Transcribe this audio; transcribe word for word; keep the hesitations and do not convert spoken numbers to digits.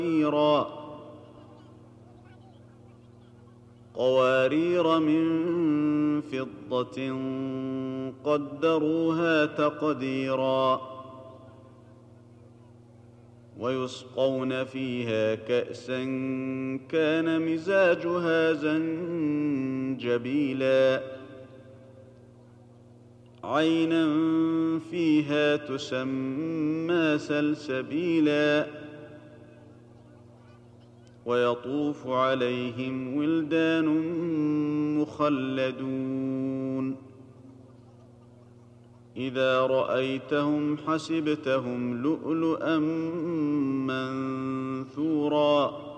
قوارير من فضة قدروها تقديرا ويسقون فيها كأسا كان مزاجها زنجبيلا عينا فيها تسمى سلسبيلا ويطوف عليهم ولدان مخلدون إذا رأيتهم حسبتهم لؤلؤا منثورا